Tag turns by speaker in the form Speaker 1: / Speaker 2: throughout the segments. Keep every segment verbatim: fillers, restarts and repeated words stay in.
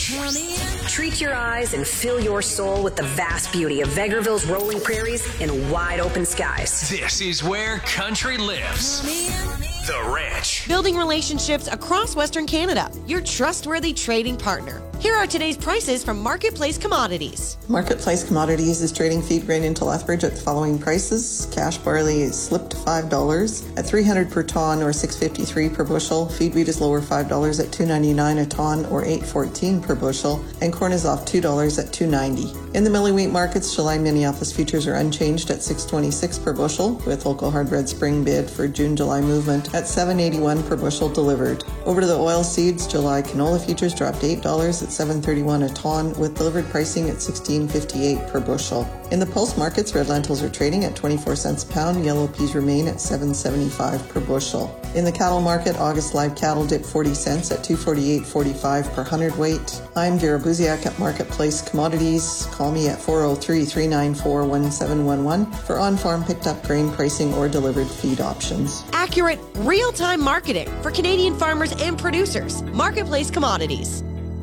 Speaker 1: Treat your eyes and fill your soul with the vast beauty of Vegreville's rolling prairies and wide open skies.
Speaker 2: This is where country lives. The Ranch.
Speaker 3: Building relationships across Western Canada. Your trustworthy trading partner. Here are today's prices from Marketplace Commodities.
Speaker 4: Marketplace Commodities is trading feed grain into Lethbridge at the following prices. Cash barley is slipped five dollars at three hundred per ton or six fifty-three per bushel. Feed wheat is lower five dollars at two ninety-nine a ton or eight fourteen per bushel. And corn is off two dollars at two ninety. In the milling wheat markets, July Minneapolis futures are unchanged at six twenty-six per bushel, with local hard red spring bid for June-July movement at seven eighty-one per bushel delivered. Over to the oil seeds, July canola futures dropped eight dollars at seven thirty-one a ton, with delivered pricing at sixteen fifty-eight per bushel. In the pulse markets, red lentils are trading at twenty-four cents a pound, yellow peas remain at seven seventy-five per bushel. In the cattle market, August live cattle dipped forty cents at two forty-eight forty-five per hundredweight. I'm Vera Buziak at Marketplace Commodities. Call me at four oh three, three nine four, one seven one one for on-farm picked up grain pricing or delivered feed options.
Speaker 3: Accurate, real-time marketing for Canadian farmers and producers. Marketplace Commodities.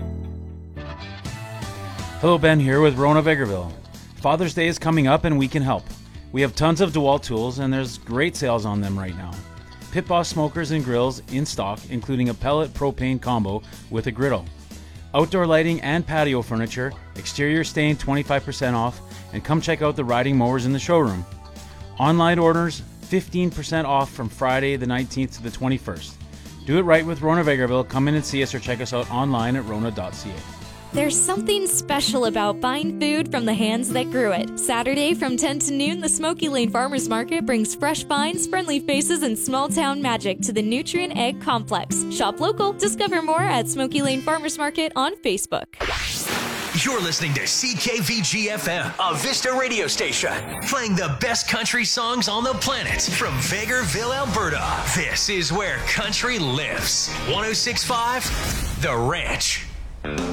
Speaker 5: Hello, Ben here with Rona Vegreville. Father's Day is coming up and we can help. We have tons of DeWalt tools and there's great sales on them right now. Pit Boss smokers and grills in stock, including a pellet propane combo with a griddle. Outdoor lighting and patio furniture, exterior stain twenty-five percent off, and come check out the riding mowers in the showroom. Online orders fifteen percent off from Friday the nineteenth to the twenty-first. Do it right with Rona Vegreville. Come in and see us or check us out online at rona dot c a.
Speaker 6: There's something special about buying food from the hands that grew it. Saturday from ten to noon, the Smoky Lane Farmers Market brings fresh finds, friendly faces, and small town magic to the Nutrient Egg Complex. Shop local. Discover more at Smoky Lane Farmers Market on Facebook.
Speaker 2: You're listening to C K V G F M, a Vista radio station, playing the best country songs on the planet from Vegreville, Alberta. This is where country lives. one oh six point five The Ranch.